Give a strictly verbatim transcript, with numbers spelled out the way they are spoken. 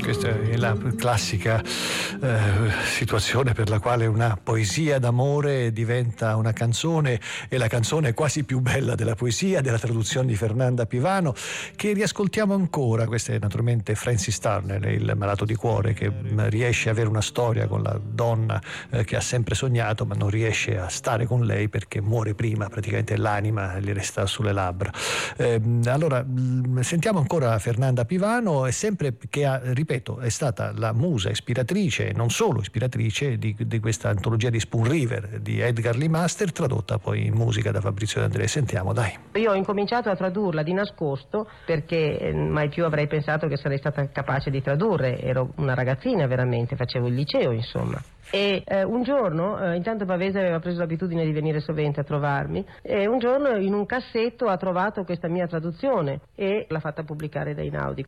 Questa è la classica eh, situazione per la quale una poesia d'amore diventa una canzone, e la canzone è quasi più bella della poesia, della traduzione di Fernanda Pivano, che riascoltiamo ancora. Questa è naturalmente Francis Turner, il malato di cuore, che riesce a avere una storia con la donna eh, che ha sempre sognato, ma non riesce a stare con lei perché muore prima, praticamente l'anima gli resta sulle labbra. Eh, allora sentiamo ancora Fernanda Pivano, e sempre che ha, ripeto, è stata la musa ispiratrice, non solo ispiratrice, di, di questa antologia di Spoon River di Edgar Lee Master, tradotta poi in musica da Fabrizio De André. Sentiamo, dai. Io ho incominciato a tradurla di nascosto perché mai più avrei pensato che sarei stata capace di tradurre, ero una ragazzina veramente, facevo il liceo insomma. E eh, un giorno, eh, intanto Pavese aveva preso l'abitudine di venire sovente a trovarmi, e un giorno in un cassetto ha trovato questa mia traduzione e l'ha fatta pubblicare da Einaudi.